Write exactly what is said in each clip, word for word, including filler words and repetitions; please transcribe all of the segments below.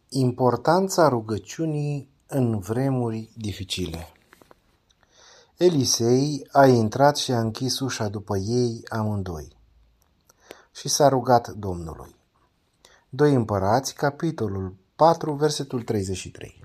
Importanța rugăciunii în vremuri dificile. Elisei a intrat și a închis ușa după ei amândoi și s-a rugat Domnului. doi Împărați, capitolul patru, versetul treizeci și trei.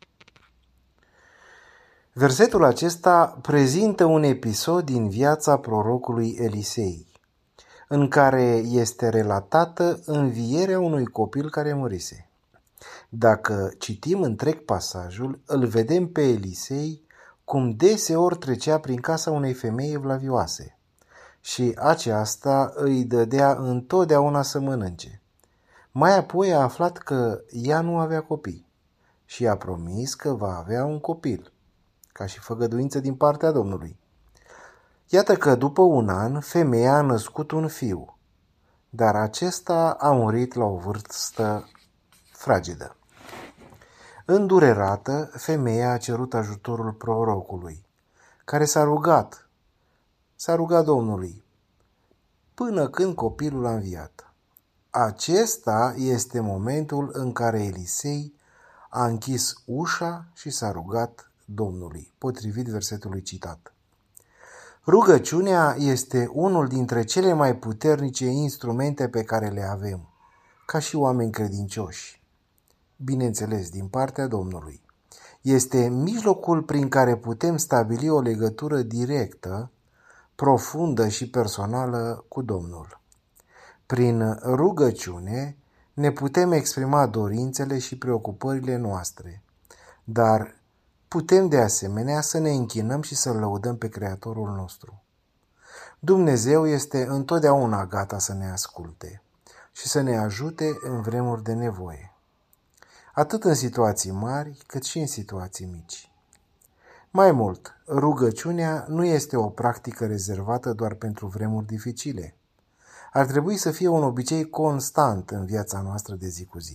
Versetul acesta prezintă un episod din viața prorocului Elisei, în care este relatată învierea unui copil care murise. Dacă citim întreg pasajul, îl vedem pe Elisei cum deseori trecea prin casa unei femei evlavioase și aceasta îi dădea întotdeauna să mănânce. Mai apoi a aflat că ea nu avea copii și a promis că va avea un copil, ca și făgăduință din partea Domnului. Iată că după un an, femeia a născut un fiu, dar acesta a murit la o vârstă fragedă. Îndurerată, femeia a cerut ajutorul prorocului, care s-a rugat, s-a rugat Domnului, până când copilul a înviat. Acesta este momentul în care Elisei a închis ușa și s-a rugat Domnului, potrivit versetului citat. Rugăciunea este unul dintre cele mai puternice instrumente pe care le avem, ca și oameni credincioși. Bineînțeles, din partea Domnului. Este mijlocul prin care putem stabili o legătură directă, profundă și personală cu Domnul. Prin rugăciune ne putem exprima dorințele și preocupările noastre, dar putem de asemenea să ne închinăm și să lăudăm pe Creatorul nostru. Dumnezeu este întotdeauna gata să ne asculte și să ne ajute în vremuri de nevoie, atât în situații mari, cât și în situații mici. Mai mult, rugăciunea nu este o practică rezervată doar pentru vremuri dificile. Ar trebui să fie un obicei constant în viața noastră de zi cu zi.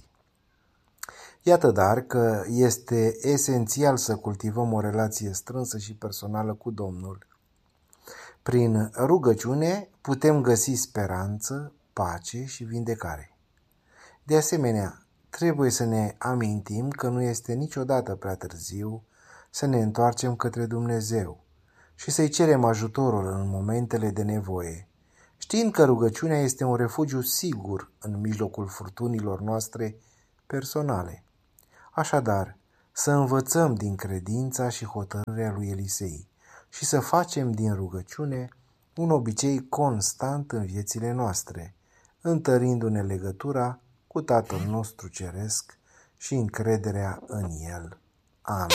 Iată dar că este esențial să cultivăm o relație strânsă și personală cu Domnul. Prin rugăciune putem găsi speranță, pace și vindecare. De asemenea, trebuie să ne amintim că nu este niciodată prea târziu să ne întoarcem către Dumnezeu și să-i cerem ajutorul în momentele de nevoie, știind că rugăciunea este un refugiu sigur în mijlocul furtunilor noastre personale. Așadar, să învățăm din credința și hotărârea lui Elisei și să facem din rugăciune un obicei constant în viețile noastre, întărindu-ne legătura cu Tatăl nostru Ceresc și încrederea în El. Amin.